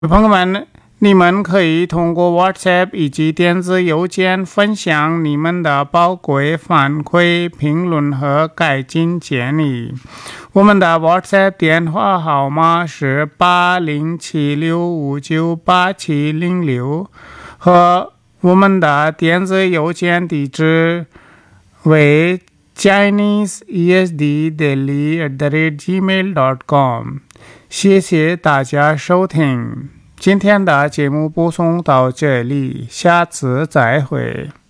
朋友们，你们可以通过 WhatsApp 以及电子邮件分享你们的宝贵反馈、评论和改进建议。我们的 WhatsApp 电话号码是8076598706，和我们的电子邮件地址为 chineseesddaily@gmail.com。谢谢大家收听，今天的节目播送到这里，下次再会。